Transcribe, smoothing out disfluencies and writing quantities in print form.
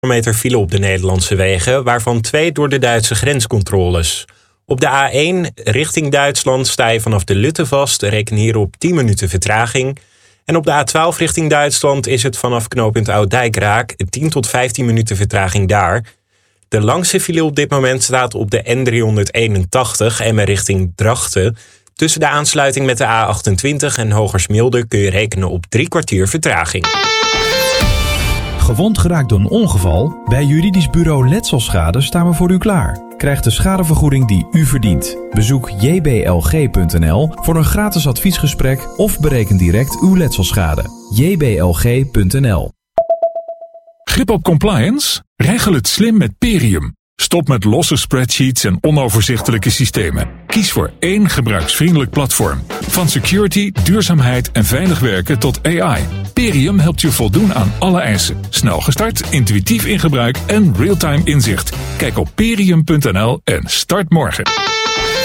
kilometer file op de Nederlandse wegen, waarvan 2 door de Duitse grenscontroles. Op de A1 richting Duitsland sta je vanaf de Lutte vast, reken hier op 10 minuten vertraging. En op de A12 richting Duitsland is het vanaf knooppunt Oud-Dijkraak 10 tot 15 minuten vertraging daar. De langste file op dit moment staat op de N381 Emmen richting Drachten. Tussen de aansluiting met de A28 en Hogersmilde kun je rekenen op 3 kwartier vertraging. Gewond geraakt door een ongeval? Bij juridisch bureau Letselschade staan we voor u klaar. Krijg de schadevergoeding die u verdient. Bezoek jblg.nl voor een gratis adviesgesprek of bereken direct uw letselschade. jblg.nl. Grip op compliance? Regel het slim met Perium. Stop met losse spreadsheets en onoverzichtelijke systemen. Kies voor één gebruiksvriendelijk platform. Van security, duurzaamheid en veilig werken tot AI. Perium helpt je voldoen aan alle eisen. Snel gestart, intuïtief in gebruik en real-time inzicht. Kijk op perium.nl en start morgen.